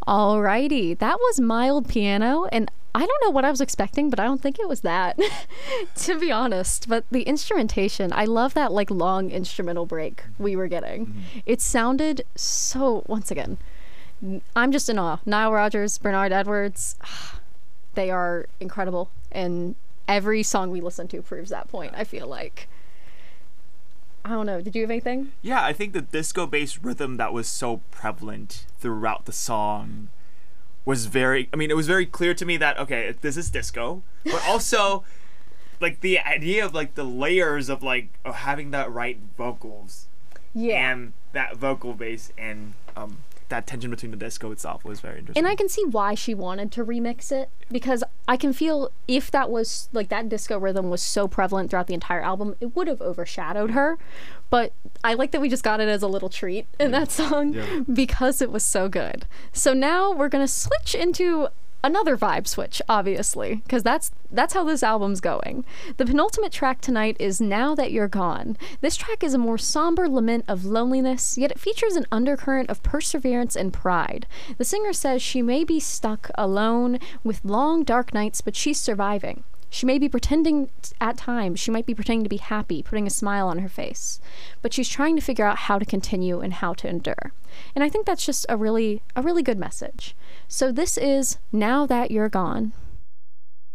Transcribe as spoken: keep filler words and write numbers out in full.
Alrighty, that was mild piano, and I don't know what I was expecting, but I don't think it was that, to be honest. But the instrumentation, I love that like long instrumental break we were getting. Mm-hmm. It sounded so, once again, I'm just in awe. Nile Rodgers, Bernard Edwards, they are incredible, and every song we listen to proves that point, I feel like. I don't know. Did you have anything? Yeah, I think the disco-based rhythm that was so prevalent throughout the song was very... I mean, it was very clear to me that, okay, this is disco, but also, like, the idea of, like, the layers of, like, of having that right vocals. Yeah. And that vocal base and um, that tension between the disco itself was very interesting. And I can see why she wanted to remix it, because I can feel if that was, like, that disco rhythm was so prevalent throughout the entire album, it would have overshadowed her. But I like that we just got it as a little treat in that song yeah. because it was so good. So now we're going to switch into another vibe switch, obviously, because that's that's how this album's going. The penultimate track tonight is Now That You're Gone. This track is a more somber lament of loneliness, yet it features an undercurrent of perseverance and pride. The singer says she may be stuck alone with long dark nights, but she's surviving. She may be pretending at times, she might be pretending to be happy, putting a smile on her face, but she's trying to figure out how to continue and how to endure. And I think that's just a really, a really good message. So this is Now That You're Gone.